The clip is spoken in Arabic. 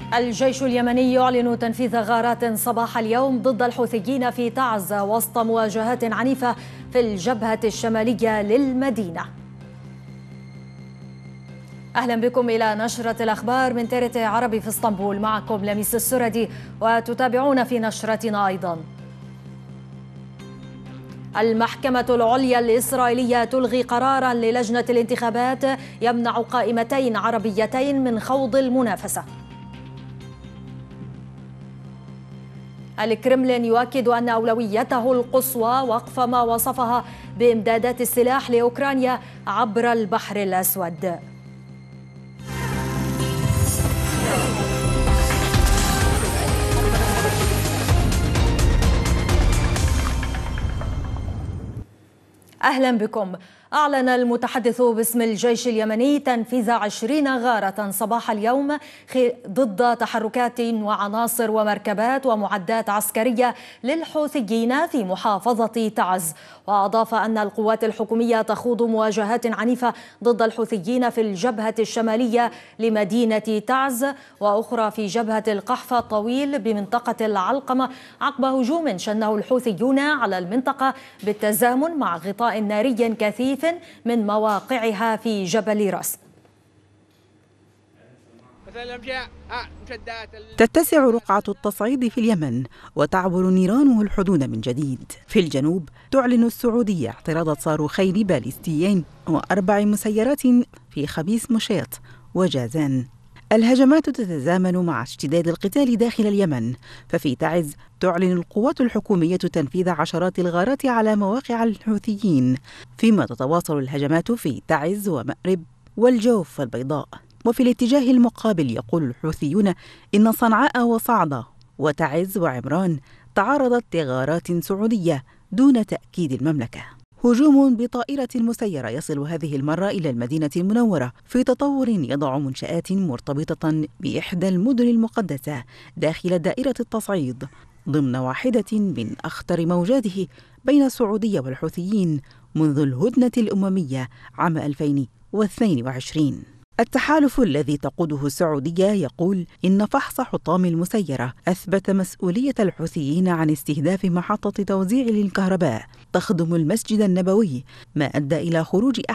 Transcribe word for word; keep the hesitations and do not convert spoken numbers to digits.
الجيش اليمني يعلن تنفيذ غارات صباح اليوم ضد الحوثيين في تعز وسط مواجهات عنيفة في الجبهة الشمالية للمدينة. أهلا بكم إلى نشرة الأخبار من تيرت عربي في اسطنبول، معكم لميس السردي، وتتابعون في نشرتنا أيضا. المحكمة العليا الإسرائيلية تلغي قرارا للجنة الانتخابات يمنع قائمتين عربيتين من خوض المنافسة. الكرملين يؤكد أن أولويته القصوى وقف ما وصفها بإمدادات السلاح لأوكرانيا عبر البحر الأسود. أهلا بكم. أعلن المتحدث باسم الجيش اليمني تنفيذ عشرين غارة صباح اليوم ضد تحركات وعناصر ومركبات ومعدات عسكرية للحوثيين في محافظة تعز، وأضاف أن القوات الحكومية تخوض مواجهات عنيفة ضد الحوثيين في الجبهة الشمالية لمدينة تعز وأخرى في جبهة القحفة الطويل بمنطقة العلقمة عقب هجوم شنه الحوثيون على المنطقة بالتزامن مع غطاء ناري كثيف من مواقعها في جبل راس. تتسع رقعة التصعيد في اليمن وتعبر نيرانه الحدود من جديد. في الجنوب تعلن السعودية اعتراض صاروخين باليستيين وأربع مسيرات في خبيث مشيط وجازان. الهجمات تتزامن مع اشتداد القتال داخل اليمن، ففي تعز تعلن القوات الحكومية تنفيذ عشرات الغارات على مواقع الحوثيين، فيما تتواصل الهجمات في تعز ومأرب والجوف البيضاء. وفي الاتجاه المقابل يقول الحوثيون إن صنعاء وصعدة وتعز وعمران تعرضت لغارات سعودية دون تأكيد المملكة. هجوم بطائرة مسيرة يصل هذه المرة إلى المدينة المنورة في تطور يضع منشآت مرتبطة بإحدى المدن المقدسة داخل دائرة التصعيد ضمن واحدة من أخطر موجاته بين السعودية والحوثيين منذ الهدنة الأممية عام ألفين واثنين وعشرين. التحالف الذي تقوده السعودية يقول إن فحص حطام المسيرة أثبت مسؤولية الحوثيين عن استهداف محطة توزيع للكهرباء تخدم المسجد النبوي، ما أدى إلى خروج